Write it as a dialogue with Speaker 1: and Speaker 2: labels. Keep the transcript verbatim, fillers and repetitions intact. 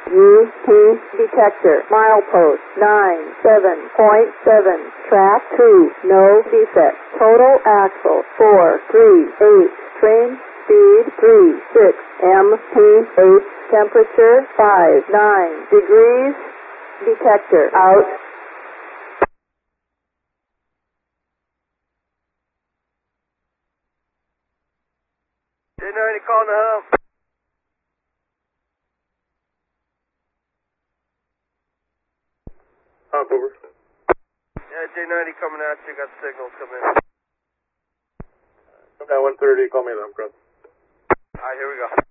Speaker 1: U P detector. Milepost nine seven point seven. Track two. No defect. Total axle four three eight. Train speed three six. M P eight. Temperature five nine degrees. Detector out.
Speaker 2: J ninety calling the hub.
Speaker 3: Hop over.
Speaker 2: Yeah, J ninety coming at you. Got signals coming in.
Speaker 3: Come down one thirty, call me alarm cross.
Speaker 2: Alright, here we go.